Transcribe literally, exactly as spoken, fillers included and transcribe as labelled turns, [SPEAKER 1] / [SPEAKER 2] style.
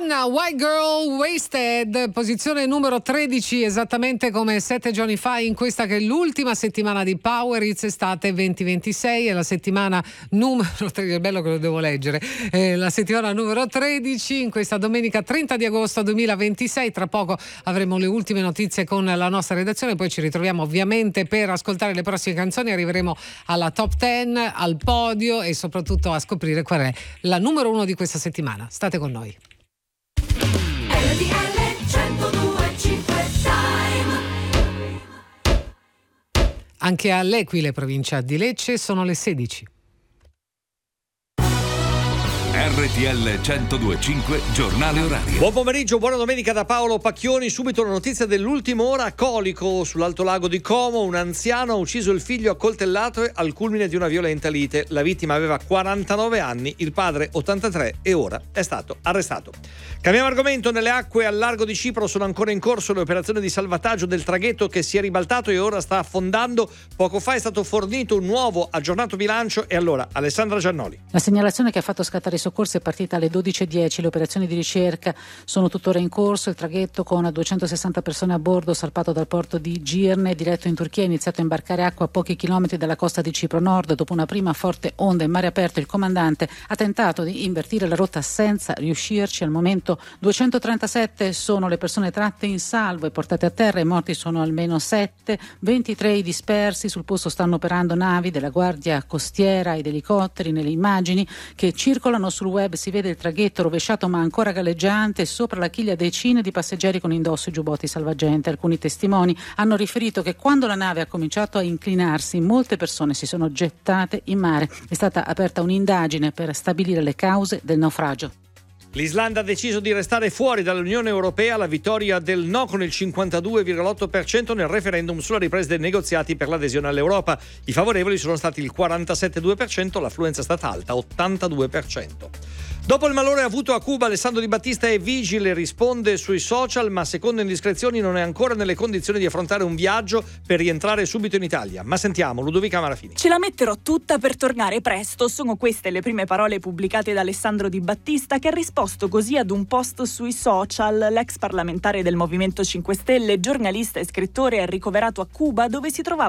[SPEAKER 1] White Girl Wasted, posizione numero tredici, esattamente come sette giorni fa in questa che è l'ultima settimana di Power Hits estate venti ventisei, è la settimana numero tredici, è bello che lo devo leggere, è la settimana numero tredici in questa domenica trenta di agosto duemilaventisei. Tra poco avremo le ultime notizie con la nostra redazione, poi ci ritroviamo ovviamente per ascoltare le prossime canzoni, arriveremo alla top dieci, al podio e soprattutto a scoprire qual è la numero uno di questa settimana. State con noi. Anche all'Equile, provincia di Lecce, sono le sedici.
[SPEAKER 2] R T L centodue e cinque, giornale orario.
[SPEAKER 3] Buon pomeriggio, buona domenica da Paolo Pacchioni. Subito la notizia dell'ultima ora a Colico, sull'Alto Lago di Como. Un anziano ha ucciso il figlio a coltellate al culmine di una violenta lite. La vittima aveva quarantanove anni, il padre ottantatré e ora è stato arrestato. Cambiamo argomento. Nelle acque al largo di Cipro sono ancora in corso le operazioni di salvataggio del traghetto che si è ribaltato e ora sta affondando. Poco fa è stato fornito un nuovo aggiornato bilancio. E allora Alessandra Giannoli.
[SPEAKER 4] La segnalazione che ha fatto scattare i soccorsi è partita alle dodici e dieci. Le operazioni di ricerca sono tuttora in corso. Il traghetto con duecentosessanta persone a bordo, salpato dal porto di Girne, diretto in Turchia, ha iniziato a imbarcare acqua a pochi chilometri dalla costa di Cipro Nord. Dopo una prima forte onda in mare aperto, il comandante ha tentato di invertire la rotta senza riuscirci. Al momento duecentotrentasette sono le persone tratte in salvo e portate a terra. I morti sono almeno sette, ventitré i dispersi. Sul posto stanno operando navi della Guardia Costiera ed elicotteri. Nelle immagini che circolano sul web si vede il traghetto rovesciato ma ancora galleggiante, sopra la chiglia decine di passeggeri con indosso i giubbotti salvagente. Alcuni testimoni hanno riferito che quando la nave ha cominciato a inclinarsi molte persone si sono gettate in mare. È stata aperta un'indagine per stabilire le cause del naufragio.
[SPEAKER 3] L'Islanda ha deciso di restare fuori dall'Unione Europea. La vittoria del no con il cinquantadue virgola otto per cento nel referendum sulla ripresa dei negoziati per l'adesione all'Europa. I favorevoli sono stati il quarantasette virgola due per cento, l'affluenza è stata alta, ottantadue per cento. Dopo il malore avuto a Cuba, Alessandro Di Battista è vigile, risponde sui social, ma secondo indiscrezioni non è ancora nelle condizioni di affrontare un viaggio per rientrare subito in Italia. Ma sentiamo Ludovica Marafini.
[SPEAKER 5] Ce la metterò tutta per tornare presto. Sono queste le prime parole pubblicate da Alessandro Di Battista, che ha risposto così ad un post sui social. L'ex parlamentare del Movimento cinque Stelle, giornalista e scrittore, è ricoverato a Cuba, dove si trovava